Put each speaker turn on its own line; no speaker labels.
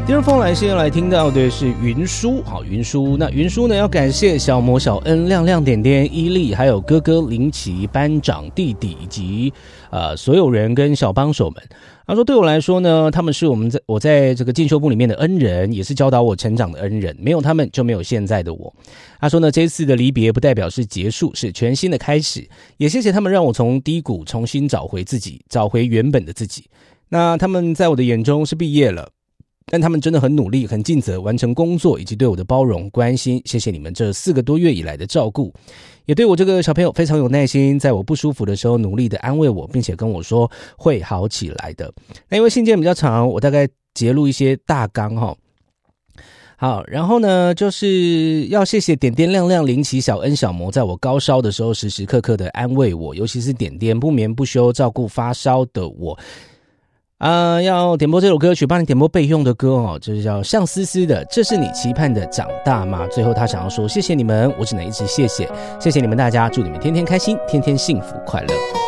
第二封来信来听到的是云舒，好，云舒，那云舒呢要感谢小魔、小恩、亮亮、点点、伊利，还有哥哥林奇、班长、弟弟以及所有人跟小帮手们。他说对我来说呢，他们是我在这个进修部里面的恩人，也是教导我成长的恩人，没有他们就没有现在的我。他说呢，这次的离别不代表是结束，是全新的开始，也谢谢他们让我从低谷重新找回自己，找回原本的自己。那他们在我的眼中是毕业了，但他们真的很努力很尽责完成工作，以及对我的包容关心，谢谢你们这4个多月以来的照顾，也对我这个小朋友非常有耐心，在我不舒服的时候努力的安慰我，并且跟我说会好起来的。那因为信件比较长，我大概截录一些大纲齁。好，然后呢就是要谢谢点点、亮亮、林奇、小恩、小魔在我高烧的时候时时刻刻的安慰我，尤其是点点不眠不休照顾发烧的我。要点播这首歌曲，帮你点播备用的歌哦，就是叫向思思的《这是你期盼的长大吗》。最后他想要说谢谢你们，我只能一直谢谢你们大家，祝你们天天开心，天天幸福快乐。